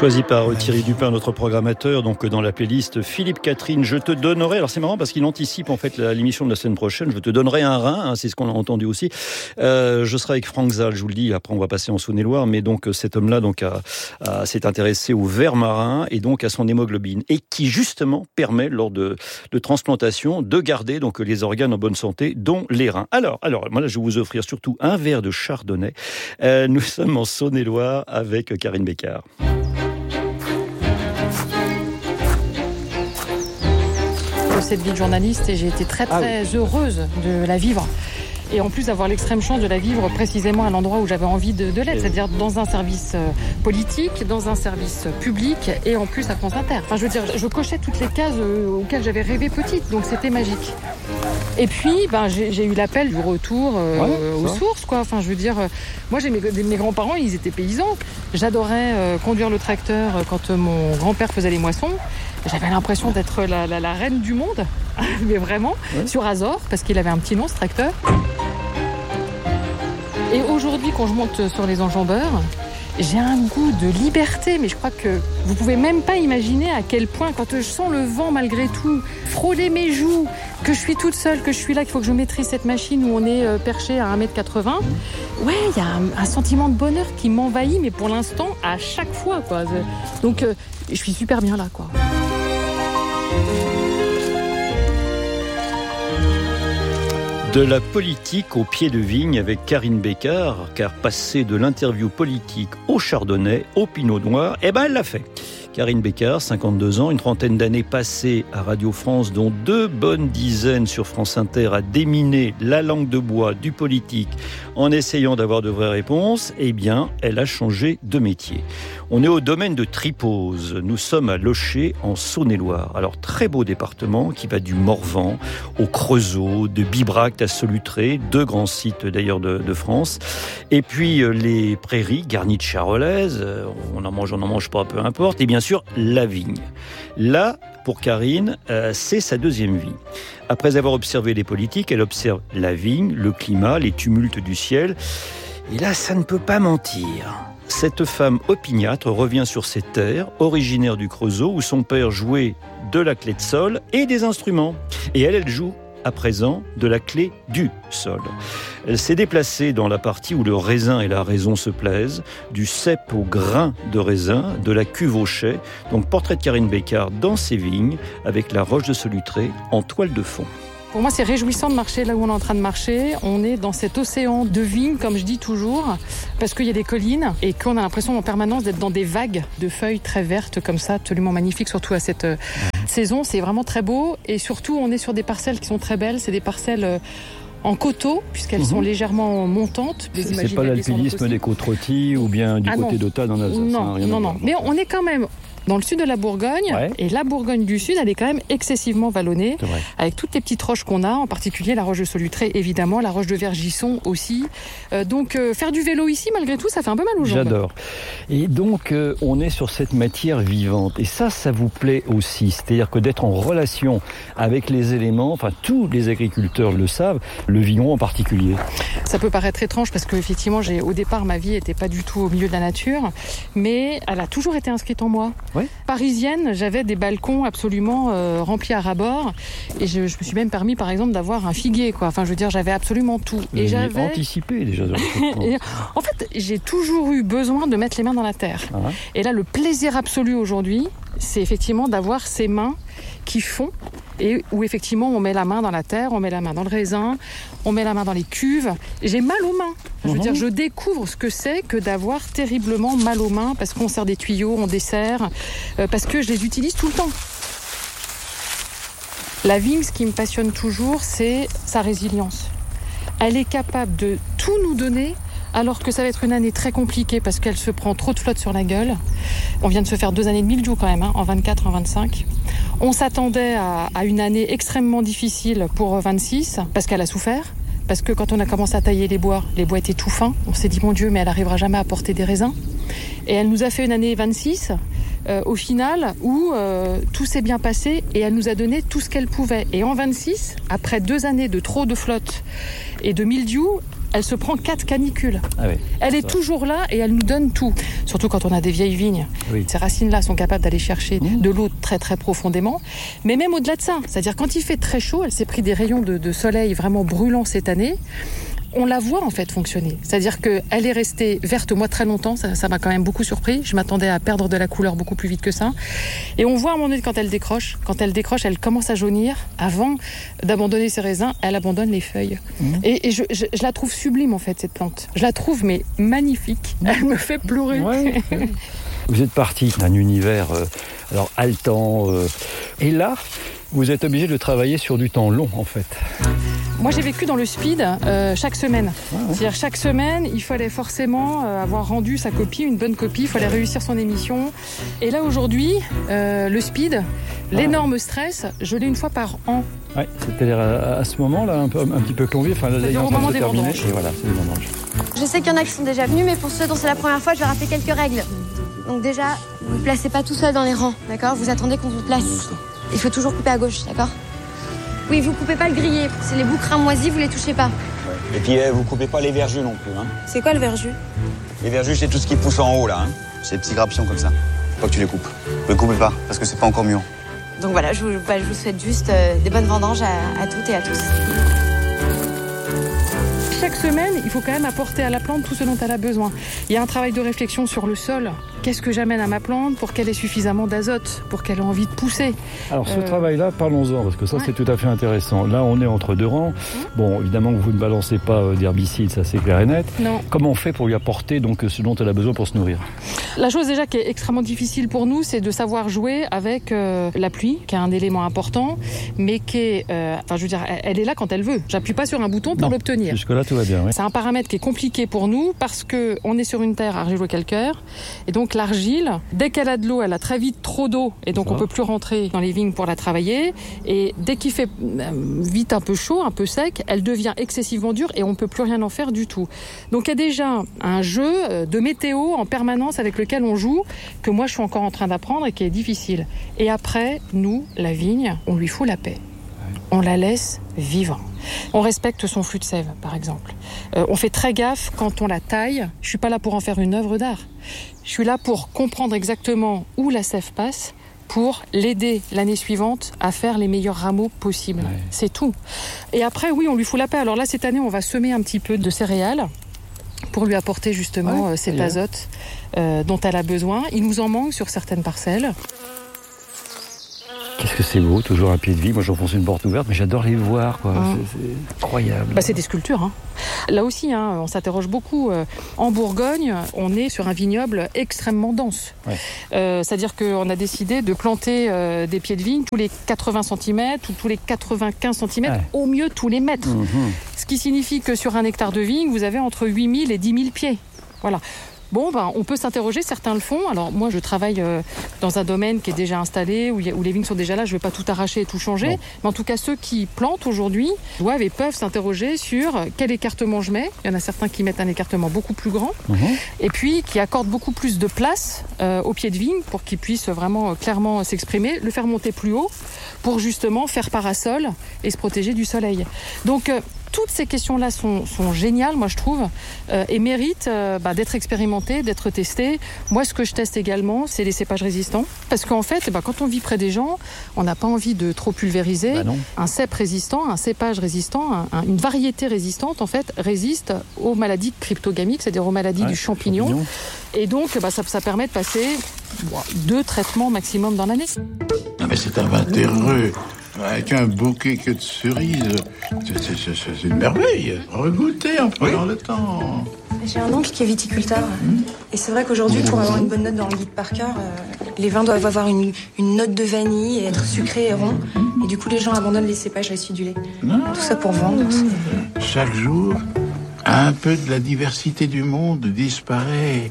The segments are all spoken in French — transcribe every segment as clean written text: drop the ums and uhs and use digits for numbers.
Choisi par Thierry Dupin, notre programmateur, donc dans la playlist Philippe Catherine, je te donnerai, alors c'est marrant parce qu'il anticipe en fait l'émission de la semaine prochaine, je te donnerai un rein, c'est ce qu'on a entendu aussi. Je serai avec Franck Zal, je vous le dis, après on va passer en Saône-et-Loire, mais donc cet homme-là donc s'est intéressé au ver marin et donc à son hémoglobine, et qui justement permet lors de transplantation de garder donc les organes en bonne santé, dont les reins. Alors moi là, je vais vous offrir surtout un verre de chardonnay. Nous sommes en Saône-et-Loire avec Karine Bécard. Cette vie de journaliste et j'ai été très heureuse de la vivre. Et en plus d'avoir l'extrême chance de la vivre précisément à l'endroit où j'avais envie de l'être, c'est-à-dire dans un service politique, dans un service public et en plus à France Inter. Enfin, je veux dire, je cochais toutes les cases auxquelles j'avais rêvé petite, donc c'était magique. Et puis, j'ai eu l'appel du retour aux sources, quoi. Enfin, je veux dire, moi, mes grands-parents, ils étaient paysans. J'adorais conduire le tracteur quand mon grand-père faisait les moissons. J'avais l'impression d'être la reine du monde, mais vraiment, sur Azor, parce qu'il avait un petit nom, ce tracteur. Et aujourd'hui, quand je monte sur les enjambeurs, j'ai un goût de liberté, mais je crois que vous pouvez même pas imaginer à quel point, quand je sens le vent malgré tout frôler mes joues, que je suis toute seule, que je suis là, qu'il faut que je maîtrise cette machine où on est perché à 1m80, ouais, il y a un sentiment de bonheur qui m'envahit, mais pour l'instant, à chaque fois, quoi. Donc, je suis super bien là, quoi. De la politique au pied de vigne avec Karine Bécard, car passer de l'interview politique au chardonnay, au pinot noir, elle l'a fait. Karine Bécard, 52 ans, une trentaine d'années passées à Radio France, dont 2 bonnes dizaines sur France Inter à déminer la langue de bois du politique en essayant d'avoir de vraies réponses, eh bien, elle a changé de métier. On est au domaine de Tripose. Nous sommes à Locher, en Saône-et-Loire. Alors, très beau département qui va du Morvan au Creusot, de Bibracte à Solutré, 2 grands sites d'ailleurs de France. Et puis, les prairies garnies de charolaises, on en mange pas, peu importe. Et bien sûr, la vigne. Là, pour Karine, c'est sa deuxième vie. Après avoir observé les politiques, elle observe la vigne, le climat, les tumultes du ciel. Et là, ça ne peut pas mentir. Cette femme opiniâtre revient sur ses terres, originaire du Creusot, où son père jouait de la clé de sol et des instruments. Et elle joue à présent de la clé du sol. Elle s'est déplacée dans la partie où le raisin et la raison se plaisent, du cep au grain de raisin, de la cuve au chai. Donc portrait de Karine Bécard dans ses vignes, avec la roche de Solutré en toile de fond. Pour moi, c'est réjouissant de marcher là où on est en train de marcher. On est dans cet océan de vignes, comme je dis toujours, parce qu'il y a des collines et qu'on a l'impression en permanence d'être dans des vagues de feuilles très vertes comme ça, absolument magnifiques, surtout à cette saison. C'est vraiment très beau et surtout, on est sur des parcelles qui sont très belles. C'est des parcelles en coteaux, puisqu'elles sont légèrement montantes. C'est pas l'alpinisme des côtes rôties ou bien du côté d'Otta dans l'Alsace. Non. Mais on est quand même dans le sud de la Bourgogne, et la Bourgogne du Sud, elle est quand même excessivement vallonnée, avec toutes les petites roches qu'on a, en particulier la roche de Solutré, évidemment, la roche de Vergisson aussi. Donc, faire du vélo ici, malgré tout, ça fait un peu mal aux jambes. J'adore. Et donc, on est sur cette matière vivante. Et ça vous plaît aussi. C'est-à-dire que d'être en relation avec les éléments, enfin, tous les agriculteurs le savent, le vigneron en particulier. Ça peut paraître étrange parce que, effectivement, au départ, ma vie n'était pas du tout au milieu de la nature, mais elle a toujours été inscrite en moi. Parisienne, j'avais des balcons absolument remplis à ras-bord et je me suis même permis par exemple d'avoir un figuier, quoi. Enfin, je veux dire, j'avais absolument tout. Et j'avais anticipé déjà. Et, en fait, j'ai toujours eu besoin de mettre les mains dans la terre. Et là, le plaisir absolu aujourd'hui, c'est effectivement d'avoir ces mains qui font et où effectivement on met la main dans la terre, on met la main dans le raisin, on met la main dans les cuves. J'ai mal aux mains. Je veux dire, je découvre ce que c'est que d'avoir terriblement mal aux mains parce qu'on sert des tuyaux, on dessert, parce que je les utilise tout le temps. La vigne, ce qui me passionne toujours, c'est sa résilience. Elle est capable de tout nous donner, alors que ça va être une année très compliquée parce qu'elle se prend trop de flotte sur la gueule. On vient de se faire 2 années de mildiou quand même, en 24, en 25. On s'attendait à une année extrêmement difficile pour 26 parce qu'elle a souffert. Parce que quand on a commencé à tailler les bois étaient tout fins. On s'est dit, mon Dieu, mais elle n'arrivera jamais à porter des raisins. Et elle nous a fait une année 26, au final, où tout s'est bien passé et elle nous a donné tout ce qu'elle pouvait. Et en 26, après 2 années de trop de flotte et de mildiou, elle se prend 4 canicules. Ah oui, elle est toujours là et elle nous donne tout. Surtout quand on a des vieilles vignes. Oui. Ces racines-là sont capables d'aller chercher de l'eau très très profondément. Mais même au-delà de ça, c'est-à-dire quand il fait très chaud, elle s'est pris des rayons de soleil vraiment brûlants cette année. On la voit en fait fonctionner. C'est-à-dire qu'elle est restée verte moi très longtemps, ça m'a quand même beaucoup surpris. Je m'attendais à perdre de la couleur beaucoup plus vite que ça. Et on voit à un moment donné quand elle décroche, elle commence à jaunir. Avant d'abandonner ses raisins, elle abandonne les feuilles. Et je la trouve sublime en fait cette plante. Je la trouve mais magnifique. Elle me fait pleurer. Ouais. Vous êtes parti d'un univers alors haletant. Et là, vous êtes obligé de travailler sur du temps long en fait. Moi, j'ai vécu dans le speed chaque semaine. C'est-à-dire chaque semaine, il fallait forcément avoir rendu sa copie, une bonne copie, il fallait réussir son émission. Et là, aujourd'hui, le speed, l'énorme stress, je l'ai une fois par an. Ouais, c'est-à-dire à ce moment-là, un petit peu que l'on vit. Enfin, là, il est en train de se terminer. Et voilà, c'est les vendanges. Je sais qu'il y en a qui sont déjà venus, mais pour ceux dont c'est la première fois, je vais rappeler quelques règles. Donc déjà, vous ne vous placez pas tout seul dans les rangs, d'accord ? Vous attendez qu'on vous place. Il faut toujours couper à gauche, d'accord ? Oui, vous coupez pas le grillé. C'est les bouts cramoisis, vous les touchez pas. Ouais. Et puis vous coupez pas les verjus non plus. Hein. C'est quoi le verjus ? Les verjus, c'est tout ce qui pousse en haut là. Hein. C'est des petits grappillons comme ça. Faut pas que tu les coupes. Vous les coupez pas, parce que c'est pas encore mûr. Donc voilà, je vous souhaite juste des bonnes vendanges à toutes et à tous. Chaque semaine, il faut quand même apporter à la plante tout ce dont elle a besoin. Il y a un travail de réflexion sur le sol. Qu'est-ce que j'amène à ma plante pour qu'elle ait suffisamment d'azote, pour qu'elle ait envie de pousser ? Alors ce travail-là, parlons-en, parce que ça c'est tout à fait intéressant. Là on est entre deux rangs. Bon, évidemment vous ne balancez pas d'herbicides, ça c'est clair et net. Non. Comment on fait pour lui apporter donc ce dont elle a besoin pour se nourrir ? La chose déjà qui est extrêmement difficile pour nous, c'est de savoir jouer avec la pluie, qui est un élément important, mais qui est, elle est là quand elle veut. J'appuie pas sur un bouton pour l'obtenir. Jusque-là tout va bien. Oui. C'est un paramètre qui est compliqué pour nous parce que on est sur une terre argilo-calcaire et donc l'argile, dès qu'elle a de l'eau, elle a très vite trop d'eau et donc on peut plus rentrer dans les vignes pour la travailler. Et dès qu'il fait vite un peu chaud, un peu sec, elle devient excessivement dure et on peut plus rien en faire du tout. Donc il y a déjà un jeu de météo en permanence avec lequel on joue, que moi je suis encore en train d'apprendre et qui est difficile. Et après, nous, la vigne, on lui fout la paix. On la laisse vivre. On respecte son flux de sève, par exemple. On fait très gaffe quand on la taille. Je suis pas là pour en faire une œuvre d'art. Je suis là pour comprendre exactement où la sève passe, pour l'aider l'année suivante à faire les meilleurs rameaux possibles. Ouais. C'est tout. Et après, oui, on lui fout la paix. Alors là, cette année, on va semer un petit peu de céréales pour lui apporter justement cet azote dont elle a besoin. Il nous en manque sur certaines parcelles. Qu'est-ce que c'est beau, toujours un pied de vie. Moi, j'enfonce une porte ouverte, mais j'adore les voir, quoi. C'est incroyable. C'est des sculptures, hein. Là aussi, on s'interroge beaucoup. En Bourgogne, on est sur un vignoble extrêmement dense. Ouais. C'est-à-dire qu'on a décidé de planter des pieds de vigne tous les 80 cm ou tous les 95 cm, au mieux tous les mètres. Ce qui signifie que sur un hectare de vigne, vous avez entre 8 000 et 10 000 pieds. Voilà. Bon, on peut s'interroger, certains le font. Alors moi, je travaille dans un domaine qui est déjà installé, où les vignes sont déjà là, je ne vais pas tout arracher et tout changer. Non. Mais en tout cas, ceux qui plantent aujourd'hui doivent et peuvent s'interroger sur quel écartement je mets. Il y en a certains qui mettent un écartement beaucoup plus grand, et puis qui accordent beaucoup plus de place au pied de vigne pour qu'ils puissent vraiment clairement s'exprimer, le faire monter plus haut pour justement faire parasol et se protéger du soleil. Donc, toutes ces questions-là sont géniales, moi je trouve, et méritent d'être expérimentées, d'être testées. Moi, ce que je teste également, c'est les cépages résistants. Parce qu'en fait, quand on vit près des gens, on n'a pas envie de trop pulvériser. Un cep résistant, un cépage résistant, une variété résistante, en fait, résiste aux maladies cryptogamiques, c'est-à-dire aux maladies du champignon. Et donc, ça permet de passer 2 traitements maximum dans l'année. Non mais c'est un vin terreux. Avec un bouquet que de cerises, c'est une merveille. Regoutez en prenant le temps. J'ai un oncle qui est viticulteur. Et c'est vrai qu'aujourd'hui, pour avoir une bonne note dans le guide par cœur, les vins doivent avoir une note de vanille et être sucrés et ronds. Et du coup, les gens abandonnent les cépages acidulés. Tout ça pour vendre. Chaque jour, un peu de la diversité du monde disparaît.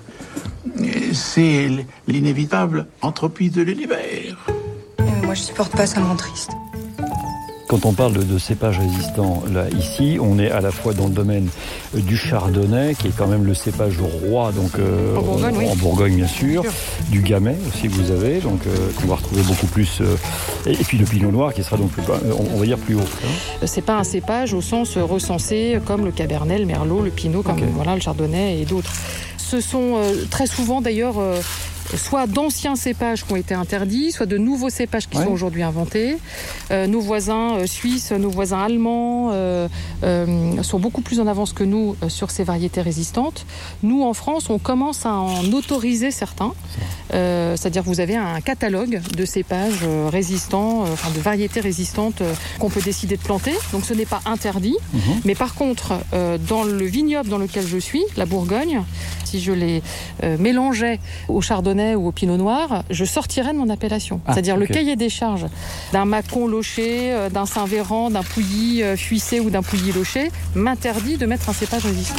C'est l'inévitable entropie de l'univers. Moi, je supporte pas, ça me rend triste. Quand on parle de cépages résistants, là, ici, on est à la fois dans le domaine du chardonnay, qui est quand même le cépage roi, donc en Bourgogne, bien sûr, du gamay aussi que vous avez, donc qu'on va retrouver beaucoup plus, et puis le pinot noir qui sera donc on va dire plus haut. C'est pas un cépage au sens recensé comme le cabernet, le merlot, le pinot, comme le chardonnay et d'autres. Ce sont très souvent d'ailleurs soit d'anciens cépages qui ont été interdits, soit de nouveaux cépages qui sont aujourd'hui inventés. Nos voisins suisses, nos voisins allemands sont beaucoup plus en avance que nous sur ces variétés résistantes. Nous, en France, on commence à en autoriser certains. C'est-à-dire que vous avez un catalogue de cépages résistants, de variétés résistantes qu'on peut décider de planter. Donc ce n'est pas interdit. Mais par contre, dans le vignoble dans lequel je suis, la Bourgogne, si je les mélangeais au chardonnay ou au pinot noir, je sortirais de mon appellation. C'est-à-dire le cahier des charges d'un Mâcon loché, d'un Saint-Véran, d'un Pouilly fuissé ou d'un Pouilly loché m'interdit de mettre un cépage résistant.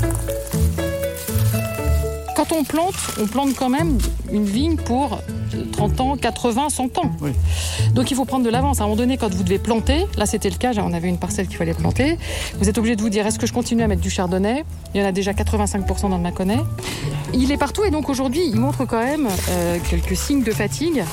Quand on plante quand même une vigne pour 30 ans, 80, 100 ans. Oui. Donc il faut prendre de l'avance. À un moment donné, quand vous devez planter, là c'était le cas, on avait une parcelle qu'il fallait planter, vous êtes obligé de vous dire, est-ce que je continue à mettre du chardonnay ? Il y en a déjà 85% dans le Mâconnais. Il est partout et donc aujourd'hui, il montre quand même quelques signes de fatigue.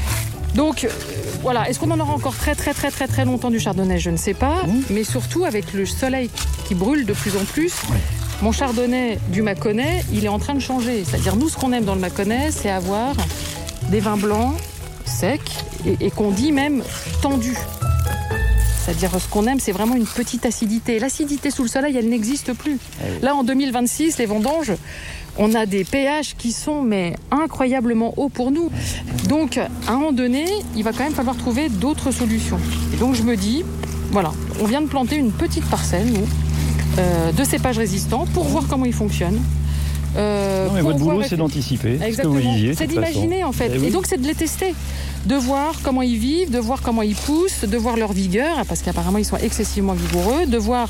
Donc voilà, est-ce qu'on en aura encore très longtemps du chardonnay ? Je ne sais pas, mais surtout avec le soleil qui brûle de plus en plus, mon chardonnay du Mâconnais, il est en train de changer. C'est-à-dire, nous, ce qu'on aime dans le Mâconnais, c'est avoir des vins blancs, secs, et qu'on dit même tendus. C'est-à-dire, ce qu'on aime, c'est vraiment une petite acidité. L'acidité sous le soleil, elle n'existe plus. Là, en 2026, les vendanges, on a des pH qui sont incroyablement hauts pour nous. Donc, à un moment donné, il va quand même falloir trouver d'autres solutions. Et donc, je me dis, voilà, on vient de planter une petite parcelle, nous, de cépages résistants pour voir comment ils fonctionnent. Non, mais votre boulot, c'est d'anticiper. Exactement. Ce que vous disiez, c'est d'imaginer, en fait. Et donc, c'est de les tester. De voir comment ils vivent, de voir comment ils poussent, de voir leur vigueur, parce qu'apparemment, ils sont excessivement vigoureux, de voir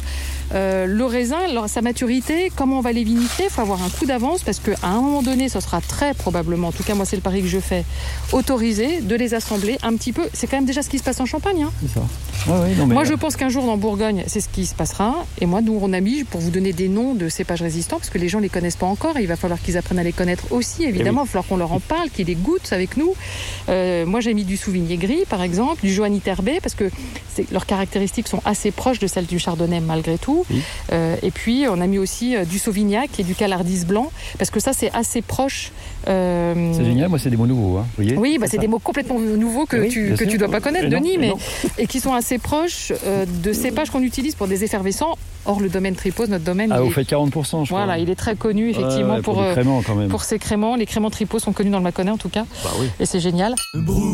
le raisin, sa maturité, comment on va les vinifier. Il faut avoir un coup d'avance, parce qu'à un moment donné, ce sera très probablement, en tout cas, moi, c'est le pari que je fais, autorisé de les assembler un petit peu. C'est quand même déjà ce qui se passe en Champagne. Hein. C'est ça. Non, mais moi, je pense qu'un jour, dans Bourgogne, c'est ce qui se passera. Et moi, nous, on a mis, pour vous donner des noms de cépages résistants, parce que les gens ne les connaissent pas encore, et il va falloir qu'ils apprennent à les connaître aussi, évidemment. Il va falloir qu'on leur en parle, qu'ils les goûtent avec nous. Moi, j'ai mis du Sauvigné gris, par exemple, du Johanniter B, parce que leurs caractéristiques sont assez proches de celles du Chardonnay, malgré tout. Oui. Et puis, on a mis aussi du Sauvignac et du Calardis blanc, parce que ça, c'est assez proche. C'est génial, moi, c'est des mots nouveaux. Hein, vous voyez, oui, c'est des mots complètement nouveaux que tu ne dois pas connaître, Denis, et qui sont assez proches de cépages qu'on utilise pour des effervescents. Or, le domaine Tripos, notre domaine... vous faites 40%, je crois. Voilà, il est très connu, effectivement, pour les créments, quand même. Pour ses créments. Les créments Tripos sont connus dans le Mâconnais, en tout cas. Bah oui. Et c'est génial.